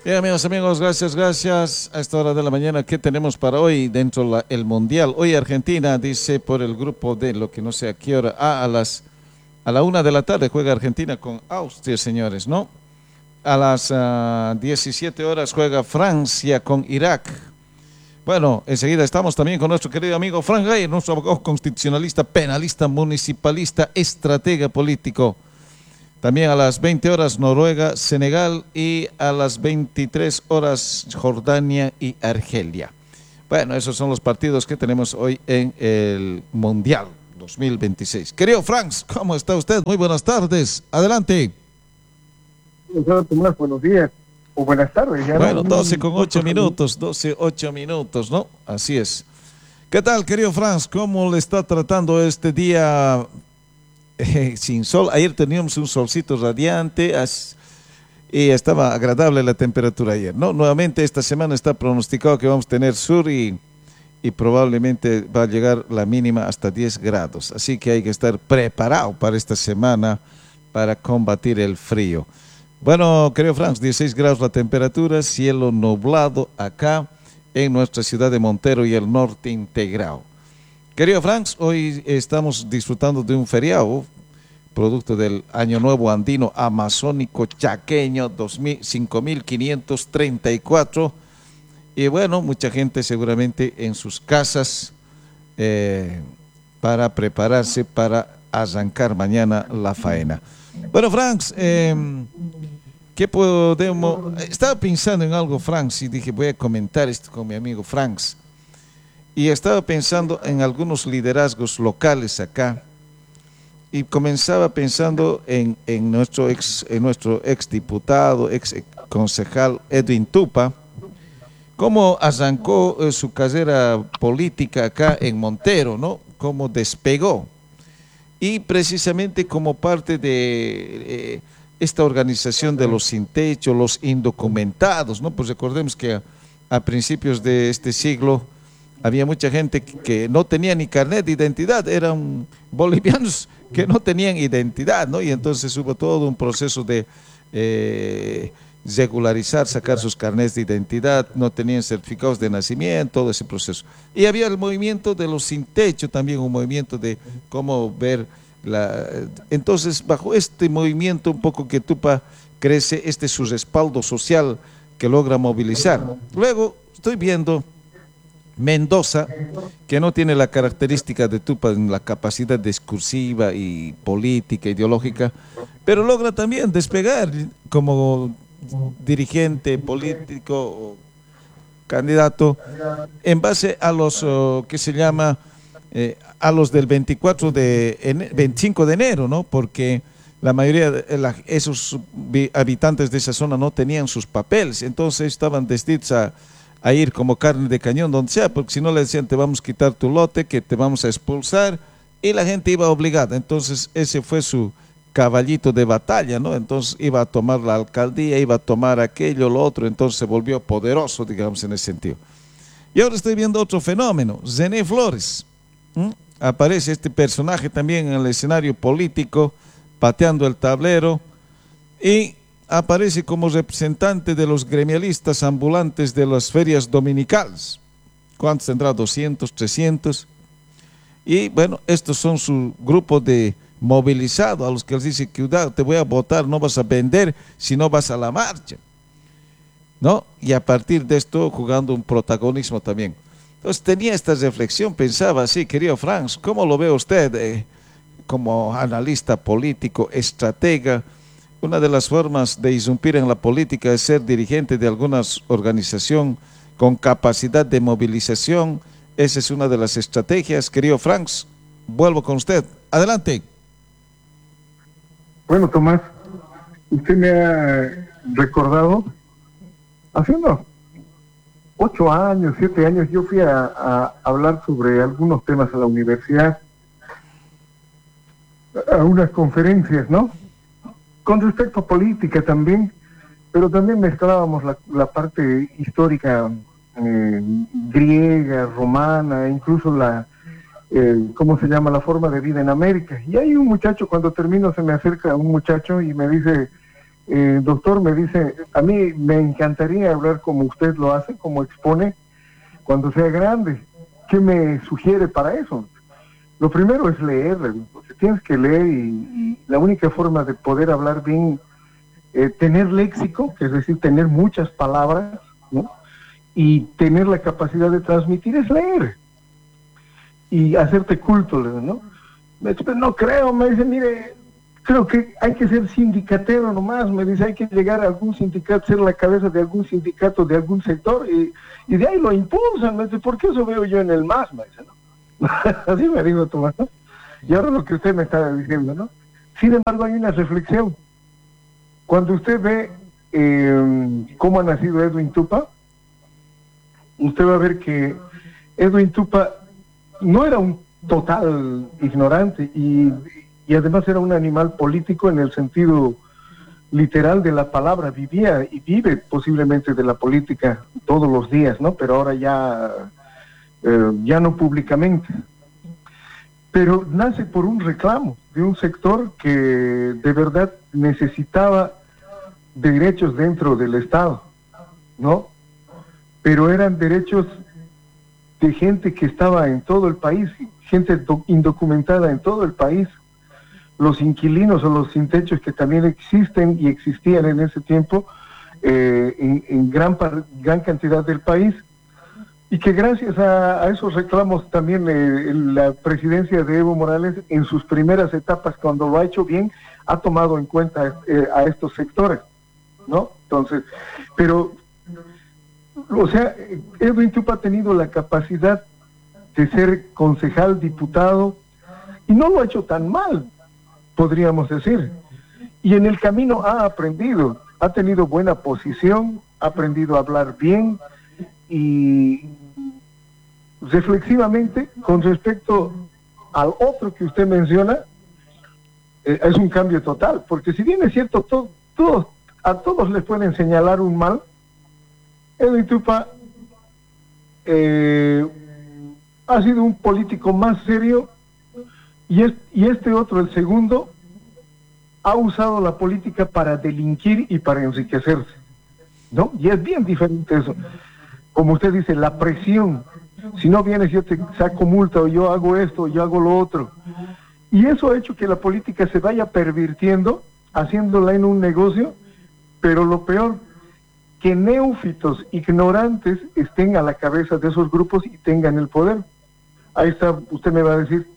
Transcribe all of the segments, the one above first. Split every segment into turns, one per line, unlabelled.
Bien, amigos, gracias. A esta hora de la mañana, ¿qué tenemos para hoy dentro del Mundial? Hoy Argentina, dice por el grupo D, lo que no sé a qué hora. A la 1 de la tarde juega Argentina con Austria, señores, ¿no? A las 17 horas juega Francia con Irak. Bueno, enseguida estamos también con nuestro querido amigo Frank Gayer, nuestro abogado constitucionalista, penalista, municipalista, estratega político. También a las 20 horas Noruega, Senegal y a las 23 horas Jordania y Argelia. Bueno, esos son los partidos que tenemos hoy en el Mundial 2026. Querido Franks, ¿cómo está usted? Muy buenas tardes. Adelante.
Tomás, buenos días o buenas tardes. Ya
bueno, 12:08, 12:08, ¿no? Así es. ¿Qué tal, querido Franks? ¿Cómo le está tratando este día sin sol? Ayer teníamos un solcito radiante y estaba agradable la temperatura ayer, ¿no? Nuevamente esta semana está pronosticado que vamos a tener sur y probablemente va a llegar la mínima hasta 10 grados. Así que hay que estar preparado para esta semana para combatir el frío. Bueno, querido Franz, 16 grados la temperatura, cielo nublado acá en nuestra ciudad de Montero y el norte integrado. Querido Franz, hoy estamos disfrutando de un feriado, producto del Año Nuevo Andino Amazónico Chaqueño 5534. Y bueno, mucha gente seguramente en sus casas para prepararse para arrancar mañana la faena. Bueno, Franz, ¿qué podemos? Estaba pensando en algo, Franz, y dije, voy a comentar esto con mi amigo Franz. Y estaba pensando en algunos liderazgos locales acá. Y comenzaba pensando en nuestro ex diputado, ex concejal Edwin Tupa, cómo arrancó su carrera política acá en Montero, ¿no? Cómo despegó. Y precisamente como parte de esta organización de los sin techo, los indocumentados, ¿no? Pues recordemos que a principios de este siglo había mucha gente que no tenía ni carnet de identidad, eran bolivianos que no tenían identidad, ¿no? Y entonces hubo todo un proceso de regularizar, sacar sus carnets de identidad, no tenían certificados de nacimiento, todo ese proceso. Y había el movimiento de los sin techo, también un movimiento de cómo ver entonces, bajo este movimiento un poco que Tupa crece, este es su respaldo social que logra movilizar. Luego estoy viendo Mendoza, que no tiene la característica de Tupa en la capacidad discursiva y política, ideológica, pero logra también despegar como dirigente político, candidato, en base a los que se llama a los del 25 de enero, ¿no? Porque la mayoría de esos habitantes de esa zona no tenían sus papeles, entonces estaban decididos a ir como carne de cañón donde sea, porque si no le decían te vamos a quitar tu lote, que te vamos a expulsar, y la gente iba obligada. Entonces ese fue su caballito de batalla, ¿no? Entonces iba a tomar la alcaldía, iba a tomar aquello, lo otro, entonces se volvió poderoso, digamos, en ese sentido. Y ahora estoy viendo otro fenómeno, Zené Flores. Aparece este personaje también en el escenario político, pateando el tablero, y aparece como representante de los gremialistas ambulantes de las ferias dominicales. ¿Cuántos tendrá? 200, 300. Y bueno, estos son su grupo de movilizados, a los que les dice, cuidado, te voy a votar, no vas a vender si no vas a la marcha, ¿no? Y a partir de esto jugando un protagonismo también. Entonces tenía esta reflexión, pensaba así, querido Franz, ¿cómo lo ve usted como analista político, estratega? Una de las formas de irrumpir en la política es ser dirigente de alguna organización con capacidad de movilización. Esa es una de las estrategias. Querido Franz, vuelvo con usted. Adelante.
Bueno, Tomás, usted me ha recordado, hace unos 8 años, 7 años, yo fui a hablar sobre algunos temas a la universidad, a unas conferencias, ¿no? Con respecto a política también, pero también mezclábamos la parte histórica griega, romana, incluso ¿cómo se llama? La forma de vida en América. Y hay un muchacho, cuando termino se me acerca un muchacho y me dice, doctor, me dice, a mí me encantaría hablar como usted lo hace, como expone, cuando sea grande. ¿Qué me sugiere para eso? Lo primero es leer, porque tienes que leer y la única forma de poder hablar bien, tener léxico, que es decir, tener muchas palabras, ¿no? Y tener la capacidad de transmitir es leer y hacerte culto, ¿no? No creo, me dice, mire, creo que hay que ser sindicatero nomás, me dice, hay que llegar a algún sindicato, ser la cabeza de algún sindicato, de algún sector, y de ahí lo impulsan, me dice, ¿por qué eso veo yo en el MAS? Me dice, ¿no? Así me dijo Tomás, ¿no? Y ahora lo que usted me está diciendo, ¿no? Sin embargo, hay una reflexión. Cuando usted ve cómo ha nacido Edwin Tupa, usted va a ver que Edwin Tupa no era un total ignorante y además era un animal político en el sentido literal de la palabra, vivía y vive posiblemente de la política todos los días, ¿no? Pero ahora ya no públicamente. Pero nace por un reclamo de un sector que de verdad necesitaba derechos dentro del Estado, ¿no? Pero eran derechos de gente que estaba en todo el país, gente indocumentada en todo el país, los inquilinos o los sin techos que también existen y existían en ese tiempo en gran cantidad del país, y que gracias a esos reclamos también la presidencia de Evo Morales en sus primeras etapas, cuando lo ha hecho bien, ha tomado en cuenta a estos sectores, ¿no? Entonces, pero, o sea, Edwin Tupa ha tenido la capacidad de ser concejal, diputado, y no lo ha hecho tan mal, podríamos decir. Y en el camino ha aprendido, ha tenido buena posición, ha aprendido a hablar bien, y reflexivamente, con respecto al otro que usted menciona, es un cambio total, porque si bien es cierto, a todos les pueden señalar un mal, Edwin Tupa ha sido un político más serio, y este otro, el segundo, ha usado la política para delinquir y para enriquecerse, ¿no? Y es bien diferente eso. Como usted dice, la presión, si no vienes yo te saco multa, o yo hago esto, o yo hago lo otro. Y eso ha hecho que la política se vaya pervirtiendo, haciéndola en un negocio, pero lo peor, que neófitos, ignorantes, estén a la cabeza de esos grupos y tengan el poder. Ahí está, usted me va a decir,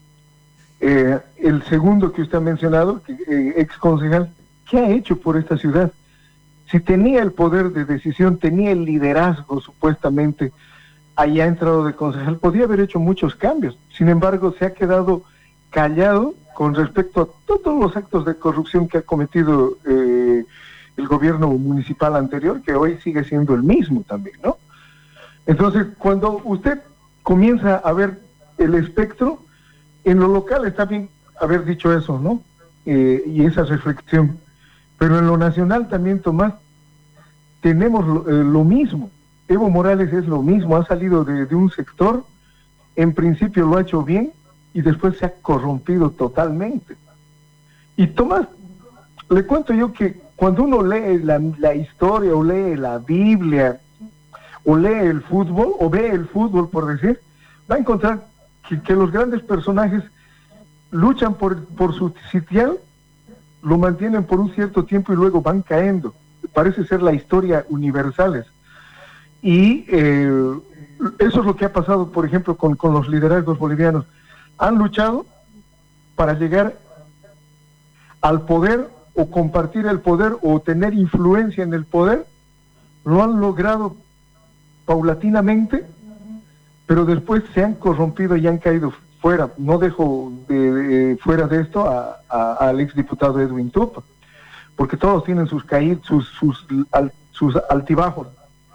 el segundo que usted ha mencionado, ex concejal, ¿qué ha hecho por esta ciudad? Si tenía el poder de decisión, tenía el liderazgo supuestamente, ahí ha entrado de concejal, podía haber hecho muchos cambios. Sin embargo, se ha quedado callado con respecto a todos los actos de corrupción que ha cometido el gobierno municipal anterior, que hoy sigue siendo el mismo también, ¿no? Entonces, cuando usted comienza a ver el espectro, en lo local está bien haber dicho eso, ¿no? Y esa reflexión. Pero en lo nacional también, Tomás, tenemos lo mismo. Evo Morales es lo mismo, ha salido de un sector, en principio lo ha hecho bien, y después se ha corrompido totalmente. Y Tomás, le cuento yo que cuando uno lee la historia, o lee la Biblia, o lee el fútbol, o ve el fútbol, por decir, va a encontrar que los grandes personajes luchan por su sitial, lo mantienen por un cierto tiempo y luego van cayendo. Parece ser la historia universales. Y eso es lo que ha pasado, por ejemplo, con los liderazgos bolivianos. Han luchado para llegar al poder, o compartir el poder, o tener influencia en el poder. Lo han logrado paulatinamente, pero después se han corrompido y han caído fuera. No dejo fuera de esto al exdiputado Edwin Tupa, porque todos tienen sus caídas, sus altibajos.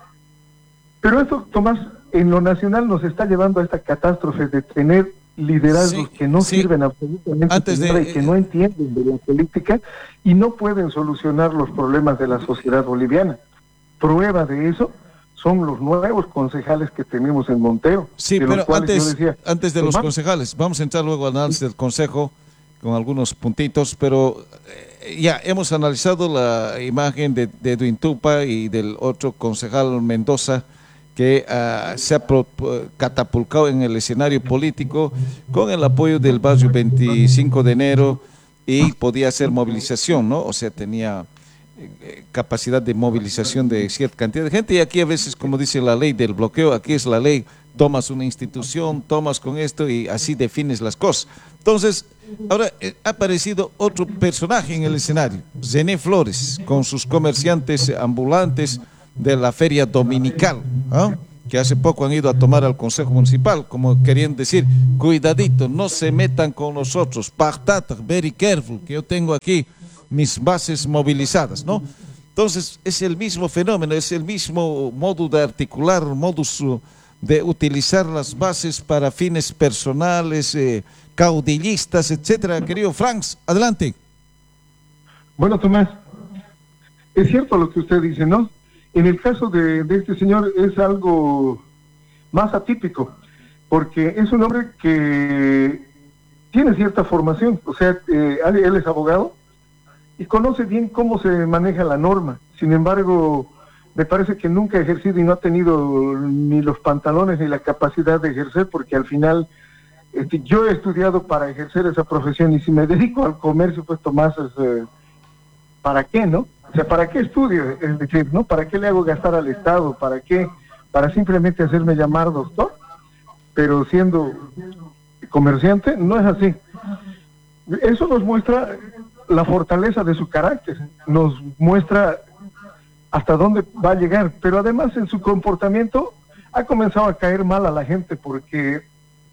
Pero esto, Tomás, en lo nacional nos está llevando a esta catástrofe de tener liderazgos que no sirven absolutamente nada, y que no entienden de la política y no pueden solucionar los problemas de la sociedad boliviana. Prueba de eso son los nuevos concejales que tenemos en Montero.
Sí, pero antes de los concejales, vamos a entrar luego al análisis del consejo con algunos puntitos, pero ya hemos analizado la imagen de Edwin Tupa y del otro concejal Mendoza, que se ha catapultado en el escenario político con el apoyo del barrio 25 de enero y podía hacer movilización, ¿no? O sea, tenía capacidad de movilización de cierta cantidad de gente, y aquí a veces, como dice la ley del bloqueo, aquí es la ley, tomas una institución, tomas con esto y así defines las cosas. Entonces, ahora ha aparecido otro personaje en el escenario, Zené Flores, con sus comerciantes ambulantes de la feria dominical, ¿ah? Que hace poco han ido a tomar al Consejo Municipal, como querían decir, cuidadito, no se metan con nosotros, partat, very careful, que yo tengo aquí mis bases movilizadas, ¿no? Entonces, es el mismo fenómeno, es el mismo modo de articular, modus de utilizar las bases para fines personales, caudillistas, etcétera. Querido Franz, adelante.
Bueno, Tomás, es cierto lo que usted dice, ¿no? En el caso de este señor es algo más atípico, porque es un hombre que tiene cierta formación, o sea, él es abogado y conoce bien cómo se maneja la norma. Sin embargo, me parece que nunca ha ejercido y no ha tenido ni los pantalones ni la capacidad de ejercer, porque al final yo he estudiado para ejercer esa profesión, y si me dedico al comercio, pues Tomás, ¿para qué, no? O sea, ¿para qué estudio? Es decir, ¿no? ¿Para qué le hago gastar al Estado? ¿Para qué? ¿Para simplemente hacerme llamar doctor? Pero siendo comerciante, no es así. Eso nos muestra la fortaleza de su carácter, nos muestra hasta dónde va a llegar, pero además en su comportamiento ha comenzado a caer mal a la gente, porque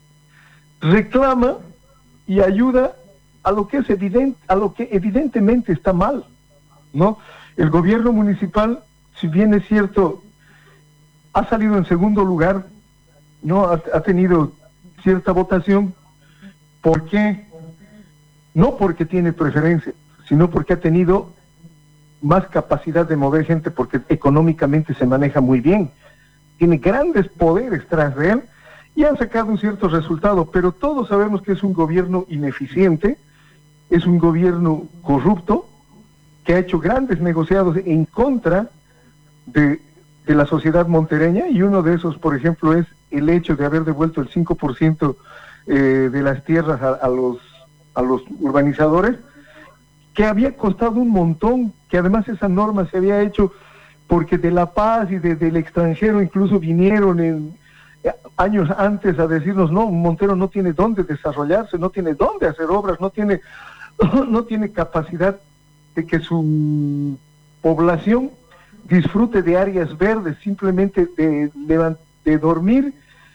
reclama y ayuda a lo que es evidente, a lo que evidentemente está mal, ¿no? El gobierno municipal, si bien es cierto, ha salido en segundo lugar, ¿no? Ha tenido cierta votación. ¿Por qué? No porque tiene preferencia, sino porque ha tenido más capacidad de mover gente, porque económicamente se maneja muy bien, tiene grandes poderes tras de él, y han sacado un cierto resultado, pero todos sabemos que es un gobierno ineficiente, es un gobierno corrupto, que ha hecho grandes negociados en contra de la sociedad montereña, y uno de esos, por ejemplo, es el hecho de haber devuelto el 5% de las tierras a los urbanizadores, que había costado un montón, que además esa norma se había hecho porque de La Paz y del extranjero incluso vinieron años antes a decirnos, no, Montero no tiene dónde desarrollarse, no tiene dónde hacer obras, no tiene capacidad de que su población disfrute de áreas verdes, simplemente de dormir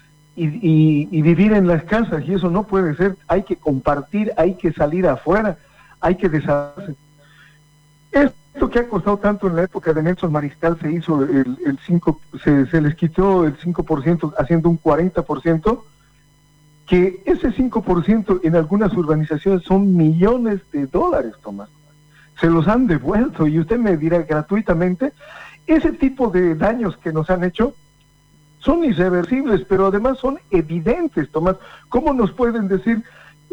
y vivir en las casas, y eso no puede ser. Hay que compartir, hay que salir afuera, hay que desarrollarse. Esto que ha costado tanto en la época de Nelson Mariscal, se hizo el 5, se les quitó el 5%, haciendo un 40%, que ese 5% en algunas urbanizaciones son millones de dólares, Tomás. Se los han devuelto, y usted me dirá gratuitamente. Ese tipo de daños que nos han hecho son irreversibles, pero además son evidentes, Tomás. ¿Cómo nos pueden decir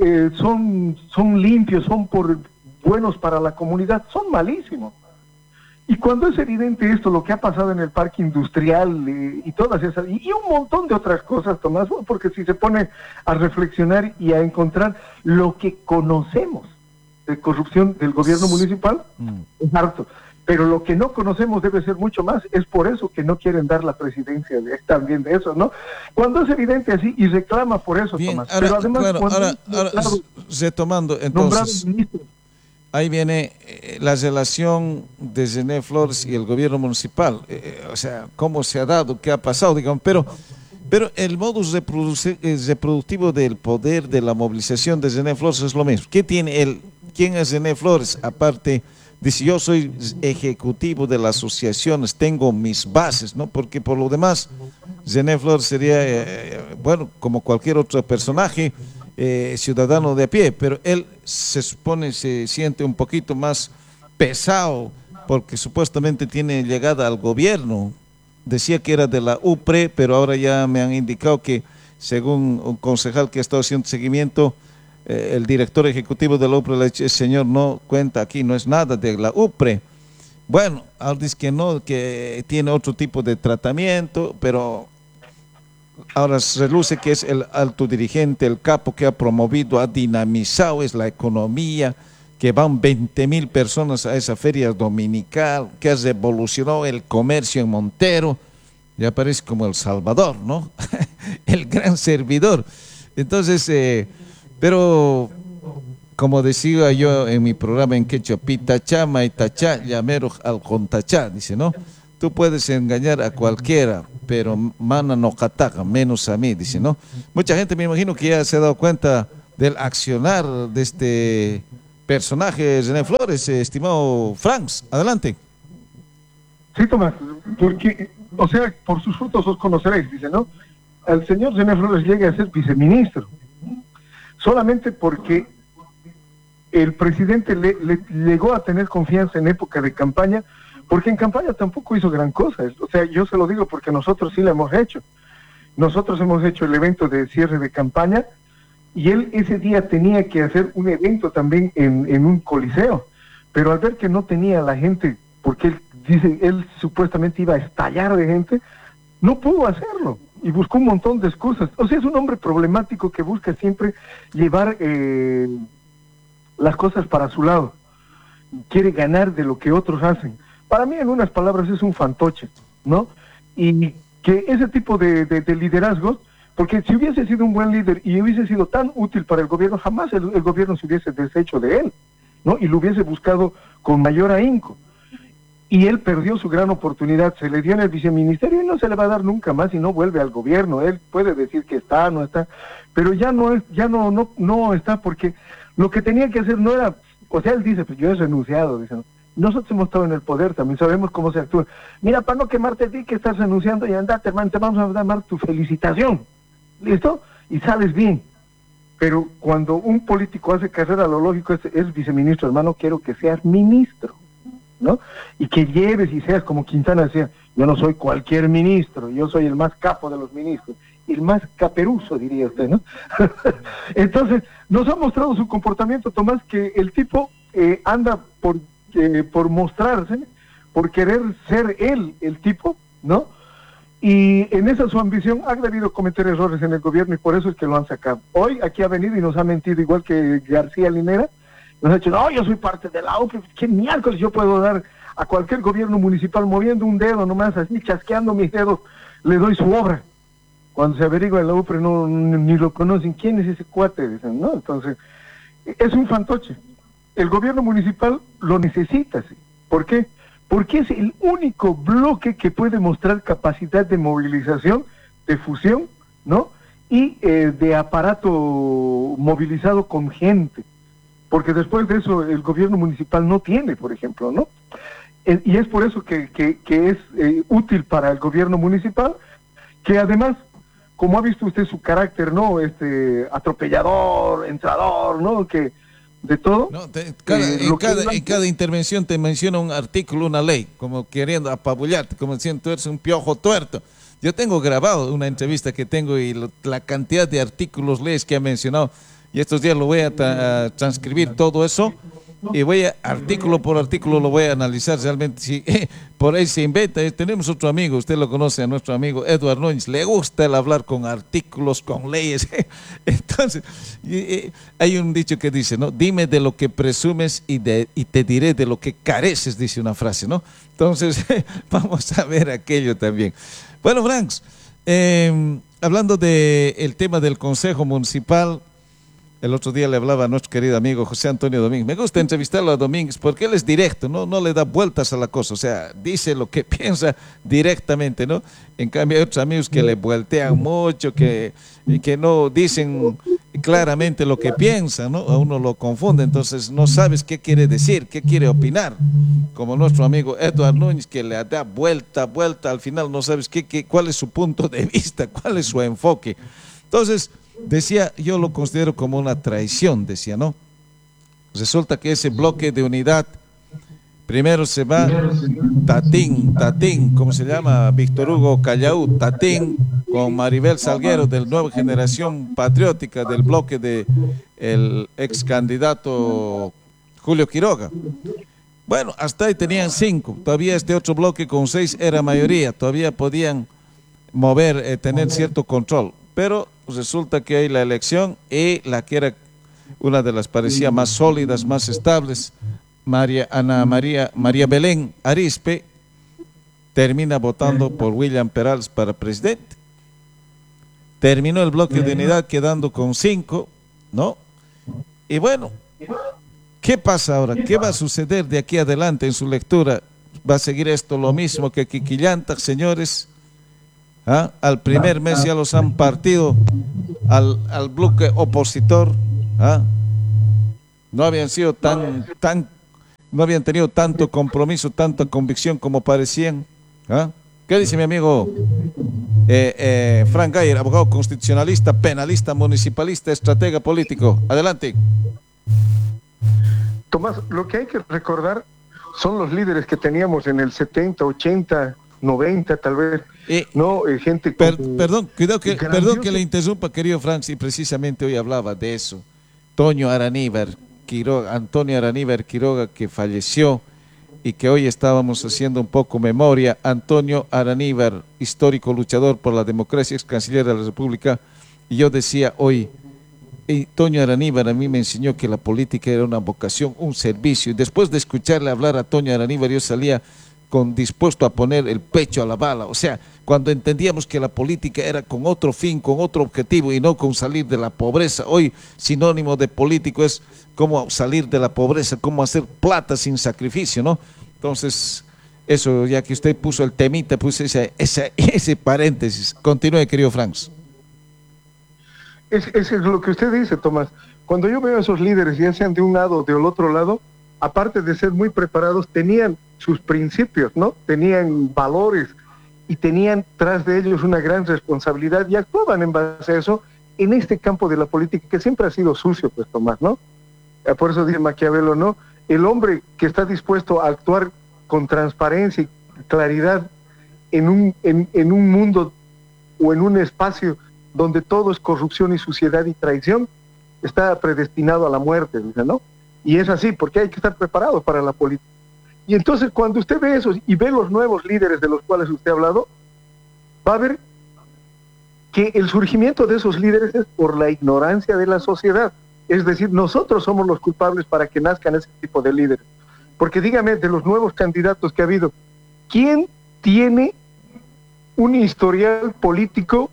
son limpios, son buenos para la comunidad? Son malísimos. Y cuando es evidente esto, lo que ha pasado en el parque industrial y todas esas, y un montón de otras cosas, Tomás, porque si se pone a reflexionar y a encontrar lo que conocemos de corrupción del gobierno municipal, es harto. Pero lo que no conocemos debe ser mucho más. Es por eso que no quieren dar la presidencia también de eso, ¿no? Cuando es evidente así, y reclama por eso,
bien,
Tomás.
Ahora,
pero además,
claro, ahora retomando, entonces, ahí viene la relación de Zené Flores y el gobierno municipal. O sea, cómo se ha dado, qué ha pasado, digamos, pero el modus reproductivo del poder de la movilización de Zené Flores es lo mismo. ¿Qué tiene él? ¿Quién es Zené Flores? Aparte, dice, yo soy ejecutivo de las asociaciones, tengo mis bases, ¿no? Porque por lo demás, Zené Flores sería, bueno, como cualquier otro personaje, ciudadano de a pie, pero él se supone, se siente un poquito más pesado, porque supuestamente tiene llegada al gobierno. Decía que era de la UPRE, pero ahora ya me han indicado que, según un concejal que ha estado haciendo seguimiento, el director ejecutivo de la UPRE le ha dicho, el señor no cuenta aquí, no es nada de la UPRE. Bueno, ahora dice que no, que tiene otro tipo de tratamiento, pero ahora reluce que es el alto dirigente, el capo que ha promovido, ha dinamizado, es la economía, que van 20.000 personas a esa feria dominical, que ha revolucionado el comercio en Montero. Ya parece como El Salvador, ¿no? El gran servidor. Entonces, pero como decía yo en mi programa en quechua, pitachá, maitachá, llamero al contachá, dice, ¿no? Tú puedes engañar a cualquiera, pero mana no cataca, menos a mí, dice, ¿no? Mucha gente me imagino que ya se ha dado cuenta del accionar de este personaje, René Flores, estimado Franz. Adelante.
Sí, Tomás, porque, o sea, por sus frutos os conoceréis, dice, ¿no? El señor René Flores llega a ser viceministro, solamente porque el presidente le llegó a tener confianza en época de campaña, porque en campaña tampoco hizo gran cosa. O sea, yo se lo digo porque nosotros sí lo hemos hecho. Nosotros hemos hecho el evento de cierre de campaña y él ese día tenía que hacer un evento también en un coliseo, pero al ver que no tenía la gente, porque él supuestamente iba a estallar de gente, no pudo hacerlo y buscó un montón de excusas. O sea, es un hombre problemático que busca siempre llevar las cosas para su lado, quiere ganar de lo que otros hacen. Para mí, en unas palabras, es un fantoche, ¿no? Y que ese tipo de liderazgos, porque si hubiese sido un buen líder y hubiese sido tan útil para el gobierno, jamás el gobierno se hubiese deshecho de él, ¿no? Y lo hubiese buscado con mayor ahínco. Y él perdió su gran oportunidad, se le dio en el viceministerio y no se le va a dar nunca más y no vuelve al gobierno. Él puede decir que está, no está, pero ya no está, porque lo que tenía que hacer no era, o sea, él dice, pues yo he renunciado, dice, nosotros hemos estado en el poder, también sabemos cómo se actúa. Mira, para no quemarte a ti que estás renunciando y andate, hermano, te vamos a dar tu felicitación, ¿listo? Y sales bien. Pero cuando un político hace carrera, lo lógico es viceministro, hermano, quiero que seas ministro, ¿no? Y que lleves y seas como Quintana decía, yo no soy cualquier ministro, yo soy el más capo de los ministros, el más caperuso, diría usted, ¿no? Entonces, nos ha mostrado su comportamiento, Tomás, que el tipo anda por mostrarse, por querer ser él el tipo, ¿no? Y en esa su ambición ha debido cometer errores en el gobierno y por eso es que lo han sacado. Hoy aquí ha venido y nos ha mentido igual que García Linera. Nos ha dicho, no, yo soy parte de la UPRE, ¿qué miércoles yo puedo dar a cualquier gobierno municipal moviendo un dedo nomás así, chasqueando mis dedos, le doy su obra? Cuando se averigua en la UPRE ni lo conocen. ¿Quién es ese cuate? Dicen, ¿no? Entonces, es un fantoche. El gobierno municipal lo necesita, ¿sí? ¿Por qué? Porque es el único bloque que puede mostrar capacidad de movilización, de fusión, ¿no? Y de aparato movilizado con gente. Porque después de eso el gobierno municipal no tiene, por ejemplo, ¿no? Y es por eso que es útil para el gobierno municipal, que además, como ha visto usted su carácter, ¿no? Atropellador, entrador, ¿no? Que de todo.
No, en cada intervención te menciona un artículo, una ley, como queriendo apabullarte, como diciendo tú eres un piojo tuerto. Yo tengo grabado una entrevista que tengo y la cantidad de artículos, leyes que ha mencionado, y estos días lo voy a transcribir todo eso y voy a, artículo por artículo lo voy a analizar realmente. Si por ahí se inventa, tenemos otro amigo, usted lo conoce, a nuestro amigo Eduardo Núñez, le gusta el hablar con artículos, con leyes. Entonces, hay un dicho que dice, ¿no? Dime de lo que presumes y te diré de lo que careces, dice una frase, ¿no? Entonces, vamos a ver aquello también. Bueno, Franz, hablando del tema del Consejo Municipal, el otro día le hablaba a nuestro querido amigo José Antonio Domínguez. Me gusta entrevistarlo a Domínguez porque él es directo, no le da vueltas a la cosa, o sea, dice lo que piensa directamente, ¿no? En cambio hay otros amigos que le voltean mucho, que no dicen claramente lo que piensan, ¿no? A uno lo confunde, entonces no sabes qué quiere decir, qué quiere opinar. Como nuestro amigo Eduardo Núñez, que le da vuelta, al final no sabes cuál es su punto de vista, cuál es su enfoque. Entonces, decía, yo lo considero como una traición, decía, ¿no? Resulta que ese bloque de unidad, primero se va Tatín, ¿cómo se llama? Víctor Hugo Callaú, Tatín, con Maribel Salguero, de Nueva Generación Patriótica, del bloque de el ex candidato Julio Quiroga. Bueno, hasta ahí tenían 5, todavía este otro bloque con 6 era mayoría, todavía podían mover, tener cierto control, pero resulta que hay la elección y la que era una de las parecía más sólidas, más estables, María Belén Arizpe, termina votando por William Perales para presidente. Terminó el bloque de unidad quedando con 5, ¿no? Y bueno, ¿qué pasa ahora? ¿Qué va a suceder de aquí adelante en su lectura? ¿Va a seguir esto lo mismo que Quiquillanta, señores? ¿Ah? Al primer mes ya los han partido al bloque opositor. ¿Ah? No habían sido no habían tenido tanto compromiso, tanta convicción como parecían. ¿Ah? ¿Qué dice mi amigo Frank Gayer, abogado constitucionalista, penalista, municipalista, estratega político? Adelante.
Tomás, lo que hay que recordar son los líderes que teníamos en el 70, 80, 90 tal vez, ¿no? Gente
perdón que le interrumpa, querido Frank, y precisamente hoy hablaba de eso. Antonio Araníbar Quiroga, que falleció y que hoy estábamos haciendo un poco memoria. Antonio Araníbar, histórico luchador por la democracia, ex canciller de la República, y yo decía hoy, Toño Araníbar a mí me enseñó que la política era una vocación, un servicio, y después de escucharle hablar a Toño Araníbar yo salía dispuesto a poner el pecho a la bala. O sea, cuando entendíamos que la política era con otro fin, con otro objetivo y no con salir de la pobreza. Hoy sinónimo de político es cómo salir de la pobreza, cómo hacer plata sin sacrificio, ¿no? Entonces, eso, ya que usted puso el temita, puse ese paréntesis. Continúe, querido Franz.
Eso es lo que usted dice, Tomás. Cuando yo veo a esos líderes, ya sean de un lado o del otro lado, aparte de ser muy preparados, tenían sus principios, ¿no? Tenían valores y tenían tras de ellos una gran responsabilidad y actuaban en base a eso en este campo de la política que siempre ha sido sucio, pues, Tomás, ¿no? Por eso dice Maquiavelo, ¿no? El hombre que está dispuesto a actuar con transparencia y claridad en un mundo o en un espacio donde todo es corrupción y suciedad y traición, está predestinado a la muerte, dice, ¿no? Y es así, porque hay que estar preparado para la política. Y entonces cuando usted ve eso y ve los nuevos líderes de los cuales usted ha hablado, va a ver que el surgimiento de esos líderes es por la ignorancia de la sociedad. Es decir, nosotros somos los culpables para que nazcan ese tipo de líderes. Porque dígame, de los nuevos candidatos que ha habido, ¿quién tiene un historial político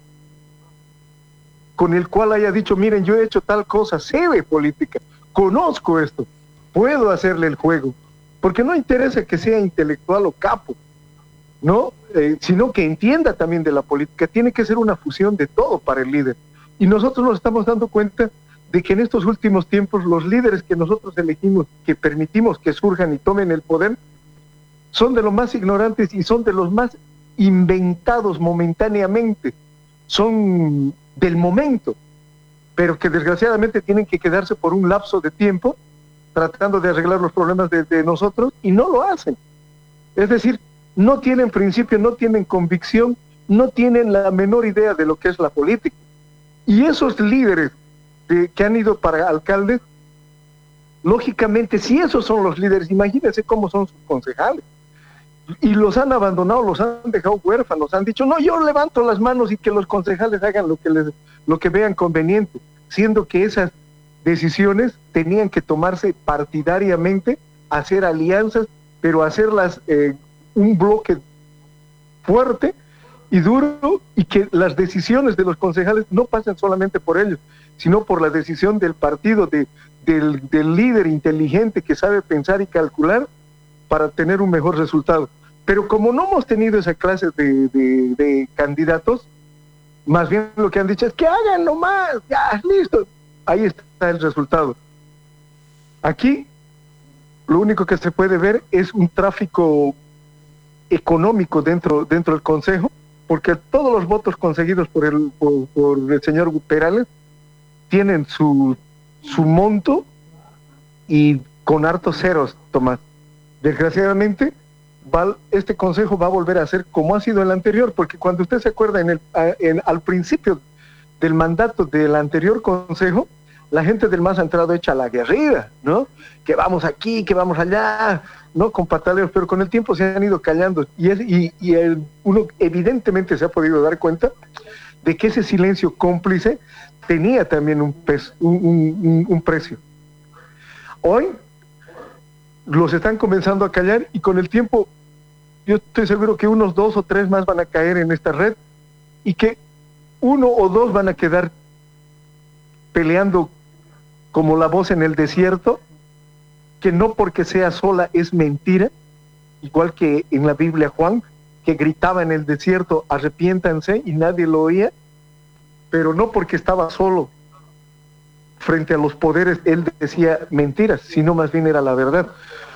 con el cual haya dicho, miren, yo he hecho tal cosa, sé de política, conozco esto, puedo hacerle el juego? Porque no interesa que sea intelectual o capo, ¿no? Sino que entienda también de la política. Tiene que ser una fusión de todo para el líder. Y nosotros nos estamos dando cuenta de que en estos últimos tiempos los líderes que nosotros elegimos, que permitimos que surjan y tomen el poder, son de los más ignorantes y son de los más inventados momentáneamente. Son del momento, pero que desgraciadamente tienen que quedarse por un lapso de tiempo tratando de arreglar los problemas de nosotros y no lo hacen. Es decir, no tienen principio, no tienen convicción, no tienen la menor idea de lo que es la política. Y esos líderes que han ido para alcaldes, lógicamente, si esos son los líderes, imagínense cómo son sus concejales. Y los han abandonado, los han dejado huérfanos, han dicho, no, yo levanto las manos y que los concejales hagan lo que vean conveniente, siendo que esas decisiones tenían que tomarse partidariamente, hacer alianzas, pero hacerlas un bloque fuerte y duro, y que las decisiones de los concejales no pasen solamente por ellos, sino por la decisión del partido, del líder inteligente que sabe pensar y calcular para tener un mejor resultado. Pero como no hemos tenido esa clase de candidatos, más bien lo que han dicho es que hagan nomás, ya, listo, ahí está el resultado. Aquí lo único que se puede ver es un tráfico económico dentro del Consejo, porque todos los votos conseguidos por el señor Perales tienen su monto y con hartos ceros, Tomás. Desgraciadamente, este Consejo va a volver a ser como ha sido el anterior, porque cuando usted se acuerda al principio del mandato del anterior Consejo, la gente del MAS ha entrado hecha la guerrilla, ¿no? Que vamos aquí, que vamos allá, ¿no? Con pataleos, pero con el tiempo se han ido callando uno evidentemente se ha podido dar cuenta de que ese silencio cómplice tenía también un precio. Hoy los están comenzando a callar y con el tiempo yo estoy seguro que unos 2 o 3 más van a caer en esta red y que 1 o 2 van a quedar peleando como la voz en el desierto, que no porque sea sola es mentira, igual que en la Biblia Juan, que gritaba en el desierto, arrepiéntanse, y nadie lo oía, pero no porque estaba solo frente a los poderes, él decía mentiras, sino más bien era la verdad.